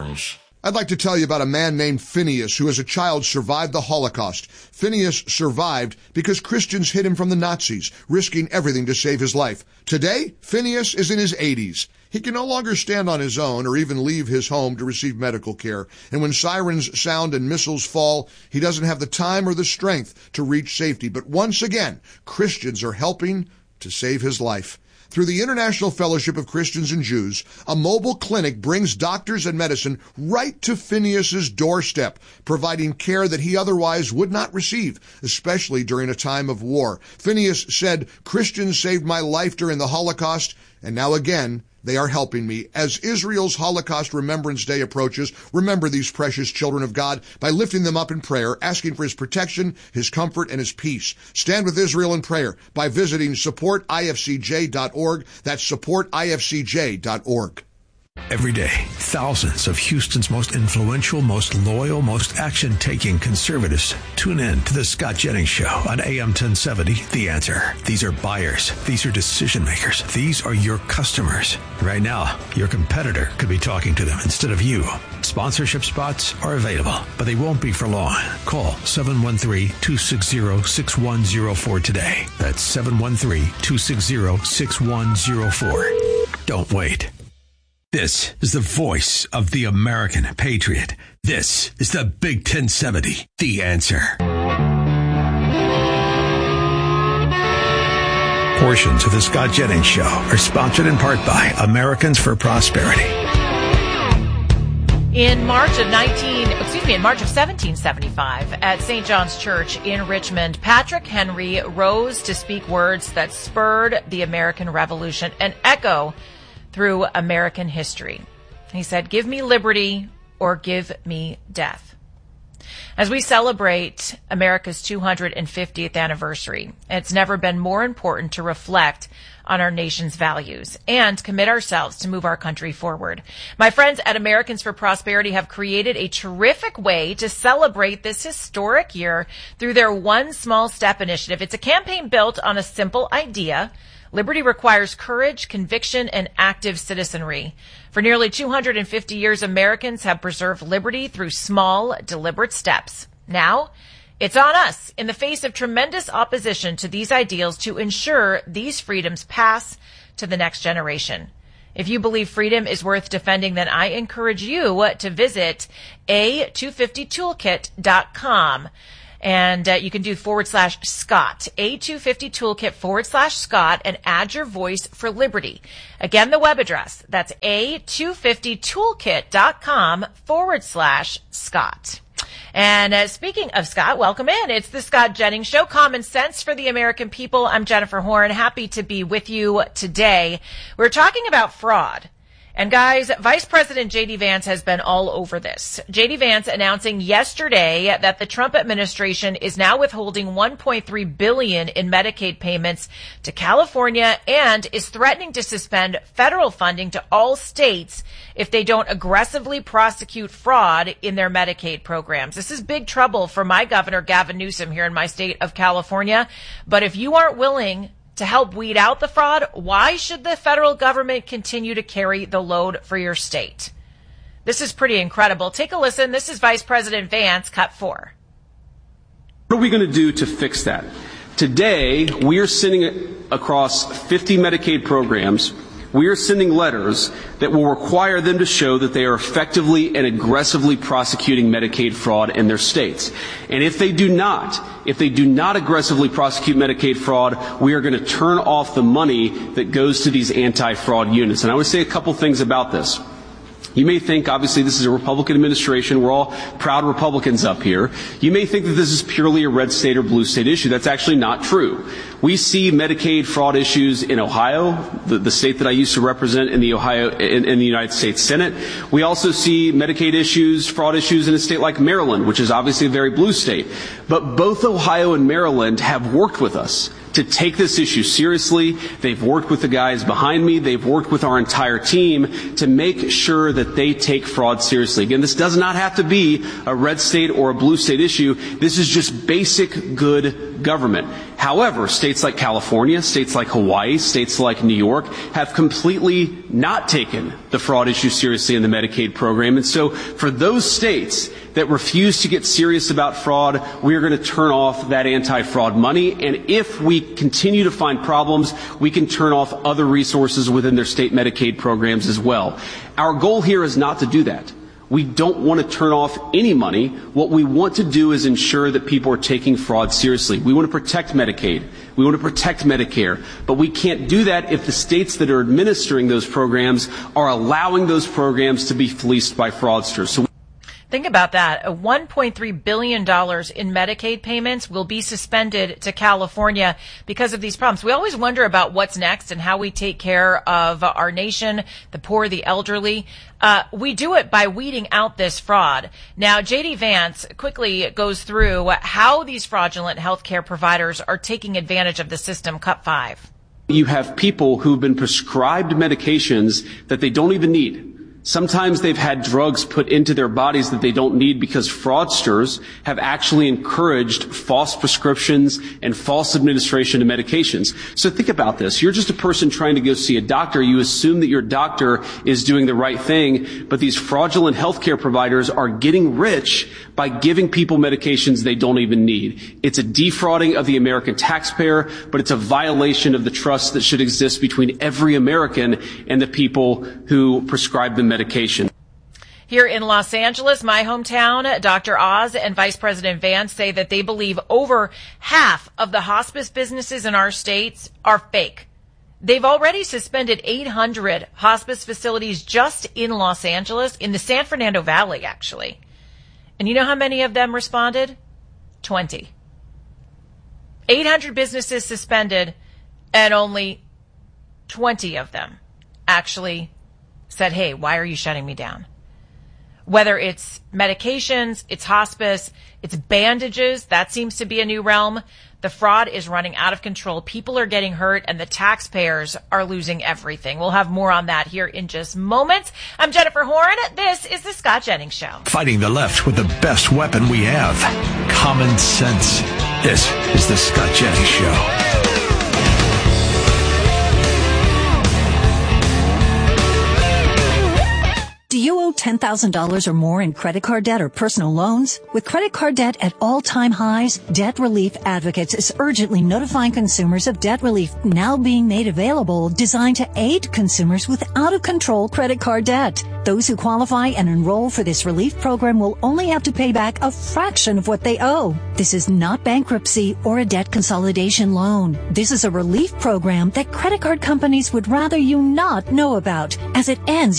lives. I'd like to tell you about a man named Phineas who as a child survived the Holocaust. Phineas survived because Christians hid him from the Nazis, risking everything to save his life. Today, Phineas is in his 80s. He can no longer stand on his own or even leave his home to receive medical care. And when sirens sound and missiles fall, he doesn't have the time or the strength to reach safety. But once again, Christians are helping to save his life. Through the International Fellowship of Christians and Jews, a mobile clinic brings doctors and medicine right to Phineas's doorstep, providing care that he otherwise would not receive, especially during a time of war. Phineas said, "Christians saved my life during the Holocaust, and now again, they are helping me." As Israel's Holocaust Remembrance Day approaches, remember these precious children of God by lifting them up in prayer, asking for his protection, his comfort, and his peace. Stand with Israel in prayer by visiting supportifcj.org. That's supportifcj.org. Every day, thousands of Houston's most influential, most loyal, most action-taking conservatives tune in to the Scott Jennings Show on AM 1070, The Answer. These are buyers. These are decision makers. These are your customers. Right now, your competitor could be talking to them instead of you. Sponsorship spots are available, but they won't be for long. Call 713-260-6104 today. That's 713-260-6104. Don't wait. This is the voice of the American patriot. This is the Big 1070, The Answer. Portions of the Scott Jennings Show are sponsored in part by Americans for Prosperity. In March of 1775, at St. John's Church in Richmond, Patrick Henry rose to speak words that spurred the American Revolution, an echo through American history. He said, "Give me liberty or give me death." As we celebrate America's 250th anniversary, it's never been more important to reflect on our nation's values and commit ourselves to move our country forward. My friends at Americans for Prosperity have created a terrific way to celebrate this historic year through their One Small Step initiative. It's a campaign built on a simple idea: liberty requires courage, conviction, and active citizenry. For nearly 250 years, Americans have preserved liberty through small, deliberate steps. Now, it's on us, in the face of tremendous opposition to these ideals, to ensure these freedoms pass to the next generation. If you believe freedom is worth defending, then I encourage you to visit a250toolkit.com. And you can do /Scott, A250toolkit /Scott, and add your voice for liberty. Again, the web address, that's A250toolkit.com /Scott. And speaking of Scott, welcome in. It's the Scott Jennings Show, common sense for the American people. I'm Jennifer Horn, happy to be with you today. We're talking about fraud. And guys, Vice President J.D. Vance has been all over this. J.D. Vance announcing yesterday that the Trump administration is now withholding $1.3 billion in Medicaid payments to California and is threatening to suspend federal funding to all states if they don't aggressively prosecute fraud in their Medicaid programs. This is big trouble for my governor, Gavin Newsom, here in my state of California. But if you aren't willing to help weed out the fraud, why should the federal government continue to carry the load for your state? This is pretty incredible. Take a listen. This is Vice President Vance, cut 4. What are we going to do to fix that? Today, we are sending across 50 Medicaid programs. We are sending letters that will require them to show that they are effectively and aggressively prosecuting Medicaid fraud in their states. And if they do not aggressively prosecute Medicaid fraud, we are going to turn off the money that goes to these anti-fraud units. And I would say a couple things about this. You may think, obviously, this is a Republican administration. We're all proud Republicans up here. You may think that this is purely a red state or blue state issue. That's actually not true. We see Medicaid fraud issues in Ohio, the state that I used to represent in the United States Senate. We also see Medicaid issues, fraud issues in a state like Maryland, which is obviously a very blue state. But both Ohio and Maryland have worked with us to take this issue seriously. They've worked with the guys behind me. They've worked with our entire team to make sure that they take fraud seriously. Again, this does not have to be a red state or a blue state issue. This is just basic good government. However, states like California, states like Hawaii, states like New York have completely not taken the fraud issue seriously in the Medicaid program. And so for those states that refuse to get serious about fraud, we are going to turn off that anti-fraud money. And if we continue to find problems, we can turn off other resources within their state Medicaid programs as well. Our goal here is not to do that. We don't want to turn off any money. What we want to do is ensure that people are taking fraud seriously. We want to protect Medicaid. We want to protect Medicare. But we can't do that if the states that are administering those programs are allowing those programs to be fleeced by fraudsters. So think about that. $1.3 billion in Medicaid payments will be suspended to California because of these problems. We always wonder about what's next and how we take care of our nation, the poor, the elderly. We do it by weeding out this fraud. Now, J.D. Vance quickly goes through how these fraudulent healthcare providers are taking advantage of the system. Cut 5. You have people who've been prescribed medications that they don't even need. Sometimes they've had drugs put into their bodies that they don't need because fraudsters have actually encouraged false prescriptions and false administration of medications. So think about this. You're just a person trying to go see a doctor. You assume that your doctor is doing the right thing, but these fraudulent healthcare providers are getting rich by giving people medications they don't even need. It's a defrauding of the American taxpayer, but it's a violation of the trust that should exist between every American and the people who prescribe them medication. Here in Los Angeles, my hometown, Dr. Oz and Vice President Vance say that they believe over half of the hospice businesses in our states are fake. They've already suspended 800 hospice facilities just in Los Angeles, in the San Fernando Valley, actually. And you know how many of them responded? 20. 800 businesses suspended, and only 20 of them actually said, hey, why are you shutting me down? Whether it's medications, it's hospice, it's bandages, that seems to be a new realm. The fraud is running out of control. People are getting hurt, and the taxpayers are losing everything. We'll have more on that here in just moments. I'm Jennifer Horn. This is The Scott Jennings Show. Fighting the left with the best weapon we have, common sense. This is The Scott Jennings Show. Do you owe $10,000 or more in credit card debt or personal loans? With credit card debt at all-time highs, Debt Relief Advocates is urgently notifying consumers of debt relief now being made available, designed to aid consumers with out-of-control credit card debt. Those who qualify and enroll for this relief program will only have to pay back a fraction of what they owe. This is not bankruptcy or a debt consolidation loan. This is a relief program that credit card companies would rather you not know about, as it ends